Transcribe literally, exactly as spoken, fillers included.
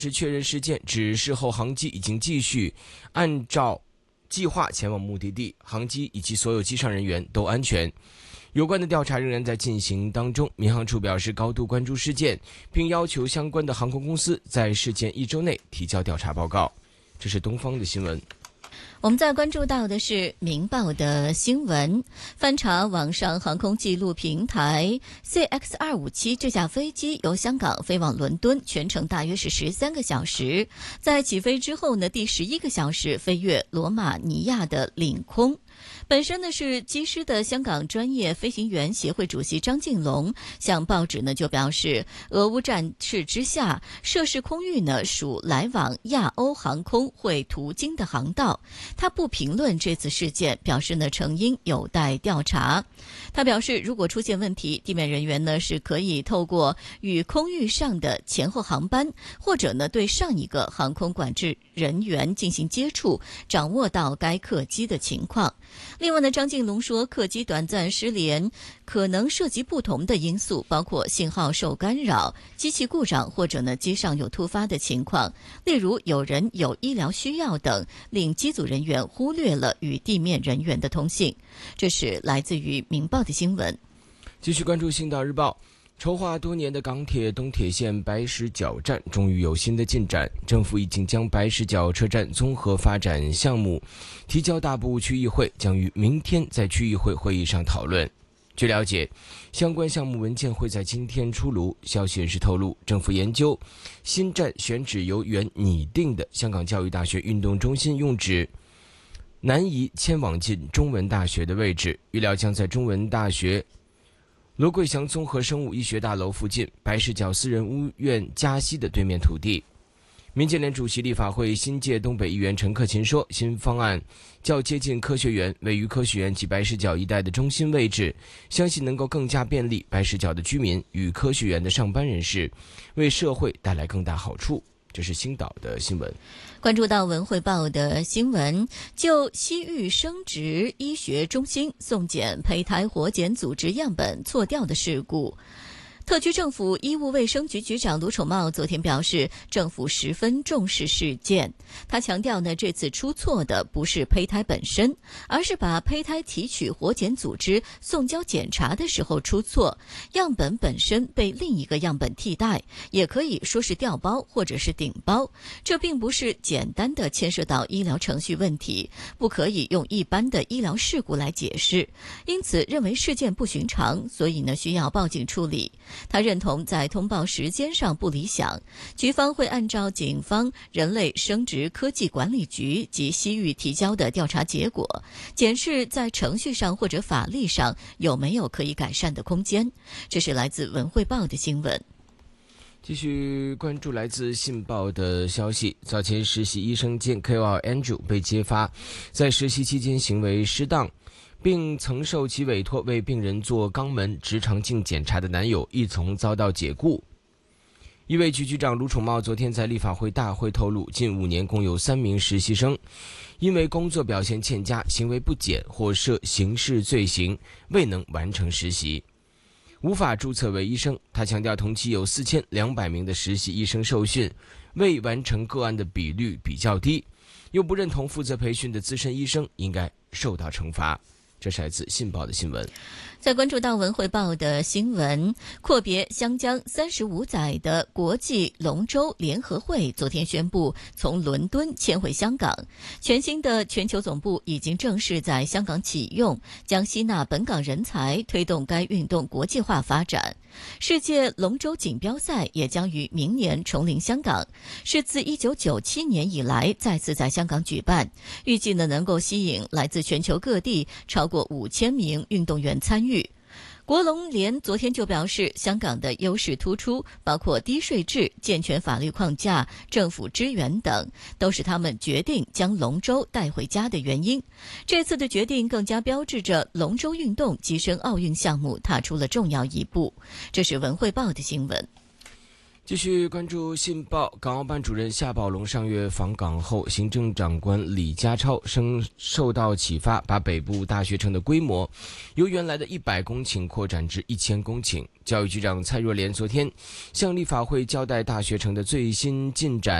是确认事件，指事后航机已经继续按照计划前往目的地，航机以及所有机上人员都安全。有关的调查仍然在进行当中，民航处表示高度关注事件，并要求相关的航空公司在事件一周内提交调查报告。这是东方的新闻。 我们在关注到的是《明报》的新闻，翻查网上航空记录平台 C X 二五七 这架飞机由香港飞往伦敦，全程大约是十三个小时。在起飞之后呢，第十一个小时飞越罗马尼亚的领空。本身呢是机师的香港专业飞行员协会主席张敬龙向报纸呢就表示，俄乌战事之下，涉事空域呢属来往亚欧航空会途经的航道。他不评论这次事件，表示呢成因有待调查。他表示，如果出现问题，地面人员呢是可以透过与空域上的前后航班，或者呢对上一个航空管制人员进行接触，掌握到该客机的情况。另外呢，张敬龙说，客机短暂失联可能涉及不同的因素，包括信号受干扰、机器故障，或者呢机上有突发的情况，例如有人有医疗需要等，令机组人员忽略了与地面人员的通信。这是来自于《明报》的新闻。 继续关注《星岛日报》。筹划多年的港铁东铁线白石角站终于有新的进展，政府已经将白石角车站综合发展项目提交大埔区议会，将于明天在区议会会议上讨论。据了解，相关项目文件会在今天出炉。消息人士透露，政府研究新站选址由原拟定的香港教育大学运动中心用址南移迁往近中文大学的位置，预料将在中文大学罗桂祥综合生物医学大楼附近白石角私人屋苑加西的对面土地。民建联主席立法会新界东北议员陈克勤说，新方案较接近科学园，位于科学园及白石角一带的中心位置，相信能够更加便利白石角的居民与科学园的上班人士，为社会带来更大好处。这是星岛的新闻。 关注到文汇报的新闻，就西域生殖医学中心送检胚胎活检组织样本错掉的事故，特区政府医务卫生局局长卢宠茂昨天表示，政府十分重视事件。他强调呢，这次出错的不是胚胎本身，而是把胚胎提取活检组织送交检查的时候出错，样本本身被另一个样本替代，也可以说是调包或者是顶包。这并不是简单的牵涉到医疗程序问题，不可以用一般的医疗事故来解释。因此认为事件不寻常，所以呢需要报警处理。他认同在通报时间上不理想，局方会按照警方人类生殖科技管理局及西域提交的调查结果，检视在程序上或者法律上有没有可以改善的空间。这是来自文汇报的新闻。 继续关注来自信报的消息，早前实习医生兼 K O L Andrew 被揭发在实习期间行为失当，并曾受其委托为病人做肛门直肠镜检查的男友一从遭到解雇。医卫局局长卢宠茂昨天在立法会大会透露，近五年共有三名实习生因为工作表现欠佳、行为不检或涉刑事罪行，未能完成实习，无法注册为医生。他强调，同期有四千两百名的实习医生受训，未完成个案的比率比较低，又不认同负责培训的资深医生应该受到惩罚。这是来自信报的新闻。 在关注到文汇报的新闻，阔别相将三十五载的国际龙舟联合会昨天宣布从伦敦迁回香港，全新的全球总部已经正式在香港启用，将吸纳本港人才，推动该运动国际化发展。世界龙舟锦标赛也将于明年重临香港，是自一九九七年以来再次在香港举办，预计呢能够吸引来自全球各地超过五千名运动员参与。国龙联昨天就表示，香港的优势突出，包括低税制、健全法律框架、政府支援等，都是他们决定将龙舟带回家的原因。这次的决定更加标志着龙舟运动跻身奥运项目踏出了重要一步。这是文汇报的新闻。 继续关注信报，港澳办主任夏宝龙上月访港后，行政长官李家超生受到启发，把北部大学城的规模由原来的一百公顷扩展至一千公顷。教育局长蔡若莲昨天向立法会交代大学城的最新进展。